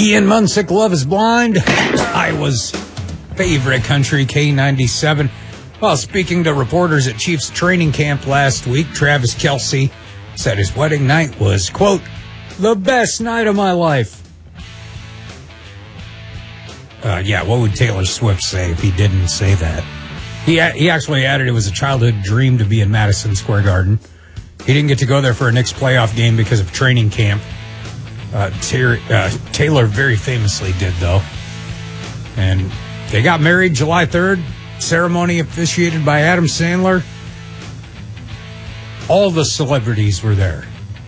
Ian Munsick, Love is Blind. Iowa's favorite country, K97. Well, speaking to reporters at Chiefs training camp last week, Travis Kelce said his wedding night was, quote, the best night of my life. What would Taylor Swift say if he didn't say that? He actually added it was a childhood dream to be in Madison Square Garden. He didn't get to go there for a Knicks playoff game because of training camp. Taylor very famously did, though. And they got married July 3rd. Ceremony officiated by Adam Sandler. All the celebrities were there.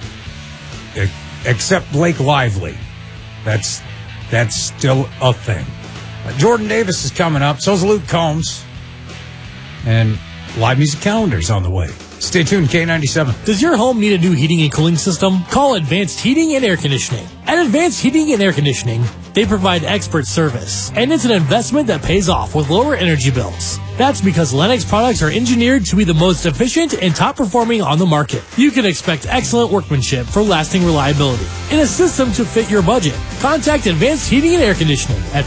Except Blake Lively. That's still a thing. Jordan Davis is coming up. So is Luke Combs. And live music calendar's on the way. Stay tuned, K97. Does your home need a new heating and cooling system? Call Advanced Heating and Air Conditioning. At Advanced Heating and Air Conditioning, they provide expert service, and it's an investment that pays off with lower energy bills. That's because Lennox products are engineered to be the most efficient and top performing on the market. You can expect excellent workmanship for lasting reliability in a system to fit your budget. Contact Advanced Heating and Air Conditioning at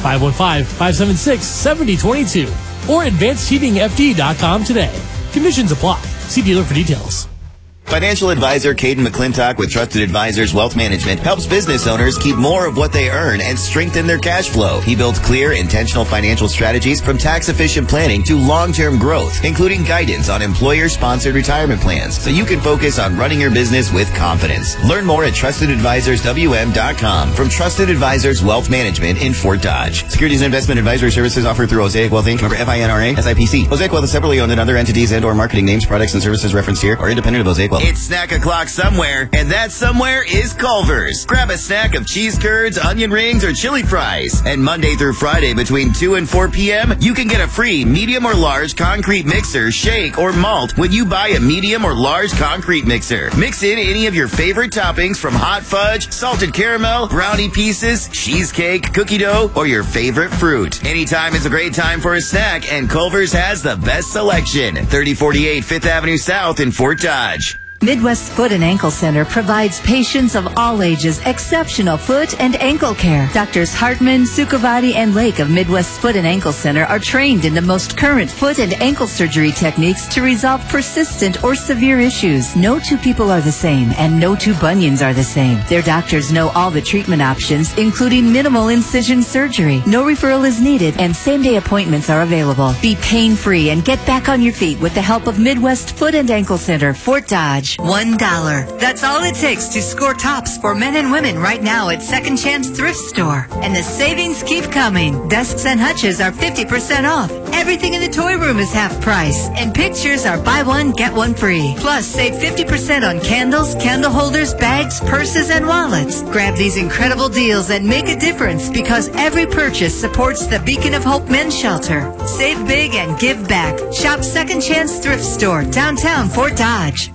515-576-7022 or advancedheatingfd.com today. Conditions apply. See dealer for details. Financial advisor Caden McClintock with Trusted Advisors Wealth Management helps business owners keep more of what they earn and strengthen their cash flow. He builds clear, intentional financial strategies from tax-efficient planning to long-term growth, including guidance on employer-sponsored retirement plans, so you can focus on running your business with confidence. Learn more at TrustedAdvisorsWM.com from Trusted Advisors Wealth Management in Fort Dodge. Securities and investment advisory services offered through Osaic Wealth Inc., member FINRA, SIPC. Osaic Wealth is separately owned in other entities and/or marketing names, products, and services referenced here are independent of Osaic Wealth. It's snack o'clock somewhere, and that somewhere is Culver's. Grab a snack of cheese curds, onion rings, or chili fries. And Monday through Friday between 2 and 4 p.m., you can get a free medium or large concrete mixer, shake, or malt when you buy a medium or large concrete mixer. Mix in any of your favorite toppings from hot fudge, salted caramel, brownie pieces, cheesecake, cookie dough, or your favorite fruit. Anytime is a great time for a snack, and Culver's has the best selection. 3048 5th Avenue South in Fort Dodge. Midwest Foot and Ankle Center provides patients of all ages exceptional foot and ankle care. Doctors Hartman, Sukhavati, and Lake of Midwest Foot and Ankle Center are trained in the most current foot and ankle surgery techniques to resolve persistent or severe issues. No two people are the same, and no two bunions are the same. Their doctors know all the treatment options, including minimal incision surgery. No referral is needed, and same-day appointments are available. Be pain-free and get back on your feet with the help of Midwest Foot and Ankle Center, Fort Dodge. $1. That's all it takes to score tops for men and women right now at Second Chance Thrift Store. And the savings keep coming. Desks and hutches are 50% off. Everything in the toy room is half price. And pictures are buy one, get one free. Plus, save 50% on candles, candle holders, bags, purses, and wallets. Grab these incredible deals and make a difference, because every purchase supports the Beacon of Hope Men's Shelter. Save big and give back. Shop Second Chance Thrift Store, downtown Fort Dodge.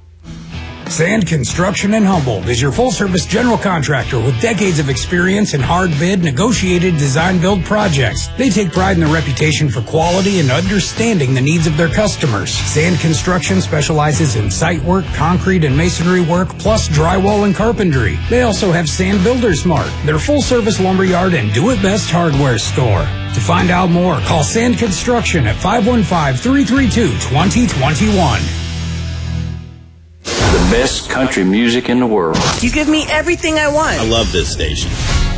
Sand Construction in Humboldt is your full-service general contractor with decades of experience in hard-bid, negotiated design-build projects. They take pride in their reputation for quality and understanding the needs of their customers. Sand Construction specializes in site work, concrete and masonry work, plus drywall and carpentry. They also have Sand Builders Mart, their full-service lumberyard and do-it-best hardware store. To find out more, call Sand Construction at 515-332-2021. The best country music in the world. You give me everything I want. I love this station.